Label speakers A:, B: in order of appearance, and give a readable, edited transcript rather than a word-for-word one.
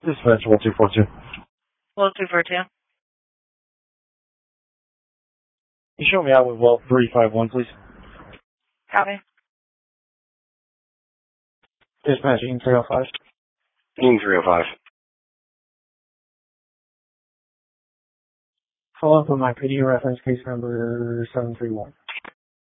A: Dispatch 1242.
B: 1242.
A: You show me out with well 351, please.
B: Copy.
A: Dispatch EAM 305.
C: EAM 305.
A: Follow up on my PD reference case number 731.